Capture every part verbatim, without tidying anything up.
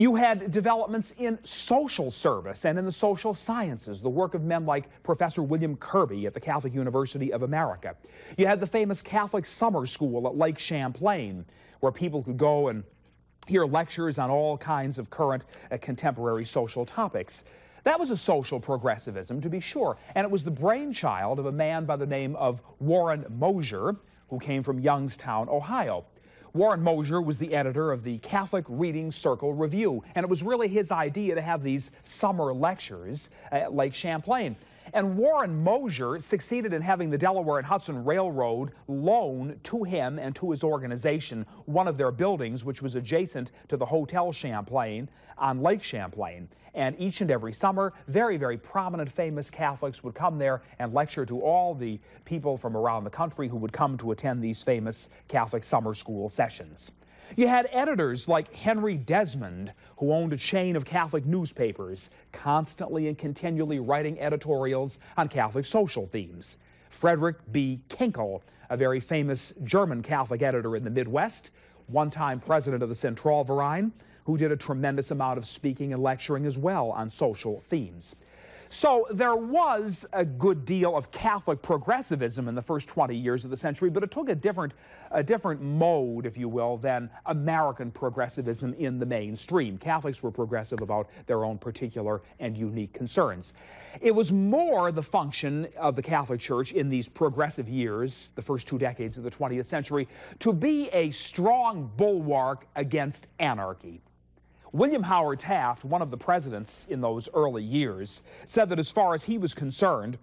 You had developments in social service and in the social sciences, the work of men like Professor William Kirby at the Catholic University of America. You had the famous Catholic summer school at Lake Champlain, where people could go and hear lectures on all kinds of current uh, contemporary social topics. That was a social progressivism, to be sure, and it was the brainchild of a man by the name of Warren Mosher, who came from Youngstown, Ohio. Warren Mosher was the editor of the Catholic Reading Circle Review, and it was really his idea to have these summer lectures at Lake Champlain. And Warren Mosher succeeded in having the Delaware and Hudson Railroad loan to him and to his organization one of their buildings, which was adjacent to the Hotel Champlain on Lake Champlain. And each and every summer, very, very prominent, famous Catholics would come there and lecture to all the people from around the country who would come to attend these famous Catholic summer school sessions. You had editors like Henry Desmond, who owned a chain of Catholic newspapers, constantly and continually writing editorials on Catholic social themes. Frederick B. Kinkel, a very famous German Catholic editor in the Midwest, one-time president of the Zentralverein, who did a tremendous amount of speaking and lecturing as well on social themes. So there was a good deal of Catholic progressivism in the first twenty years of the century, but it took a different, a different mode, if you will, than American progressivism in the mainstream. Catholics were progressive about their own particular and unique concerns. It was more the function of the Catholic Church in these progressive years, the first two decades of the twentieth century, to be a strong bulwark against anarchy. William Howard Taft, one of the presidents in those early years, said that as far as he was concerned,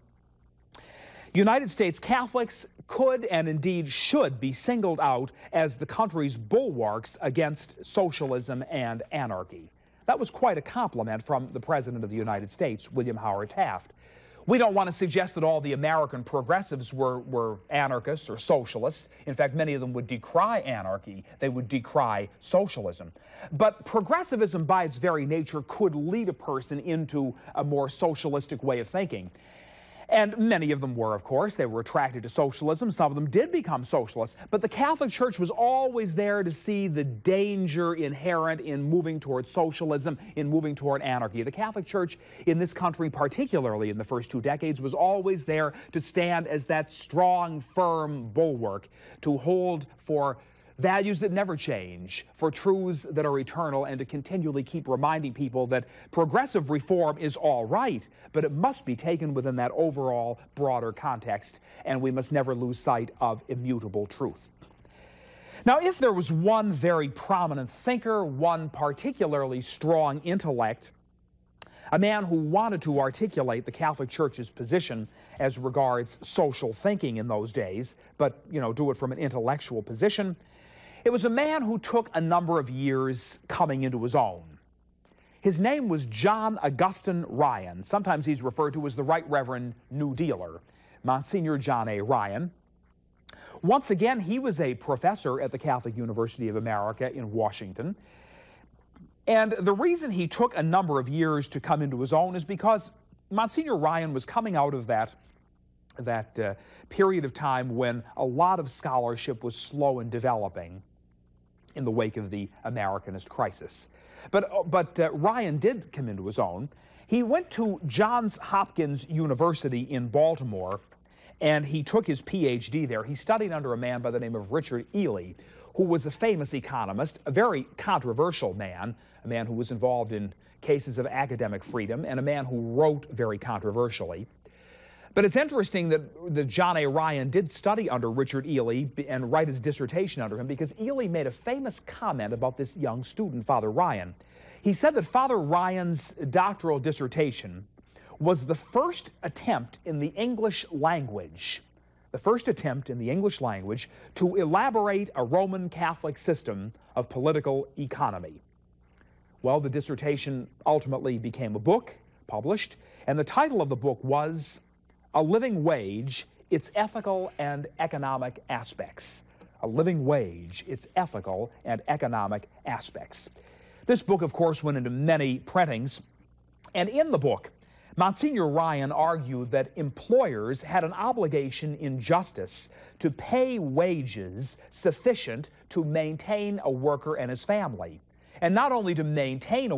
United States Catholics could and indeed should be singled out as the country's bulwarks against socialism and anarchy. That was quite a compliment from the President of the United States, William Howard Taft. We don't want to suggest that all the American progressives were, were anarchists or socialists. In fact, many of them would decry anarchy. They would decry socialism. But progressivism, by its very nature, could lead a person into a more socialistic way of thinking. And many of them were, of course. They were attracted to socialism. Some of them did become socialists. But the Catholic Church was always there to see the danger inherent in moving toward socialism, in moving toward anarchy. The Catholic Church in this country, particularly in the first two decades, was always there to stand as that strong, firm bulwark, to hold for values that never change, for truths that are eternal, and to continually keep reminding people that progressive reform is all right, but it must be taken within that overall broader context, and we must never lose sight of immutable truth. Now, if there was one very prominent thinker, one particularly strong intellect, a man who wanted to articulate the Catholic Church's position as regards social thinking in those days, but, you know, do it from an intellectual position, it was a man who took a number of years coming into his own. His name was John Augustine Ryan. Sometimes he's referred to as the Right Reverend New Dealer, Monsignor John A. Ryan. Once again, he was a professor at the Catholic University of America in Washington. And the reason he took a number of years to come into his own is because Monsignor Ryan was coming out of that that uh, period of time when a lot of scholarship was slow in developing in the wake of the Americanist crisis. But, uh, but uh, Ryan did come into his own. He went to Johns Hopkins University in Baltimore, and he took his P H D there. He studied under a man by the name of Richard Ely, who was a famous economist, a very controversial man, a man who was involved in cases of academic freedom, and a man who wrote very controversially. But it's interesting that, that John A. Ryan did study under Richard Ely and write his dissertation under him, because Ely made a famous comment about this young student, Father Ryan. He said that Father Ryan's doctoral dissertation was the first attempt in the English language, the first attempt in the English language to elaborate a Roman Catholic system of political economy. Well, the dissertation ultimately became a book, published, and the title of the book was A Living Wage, Its Ethical and Economic Aspects. A Living Wage, Its Ethical and Economic Aspects. This book, of course, went into many printings, and in the book, Monsignor Ryan argued that employers had an obligation in justice to pay wages sufficient to maintain a worker and his family. and not only to maintain a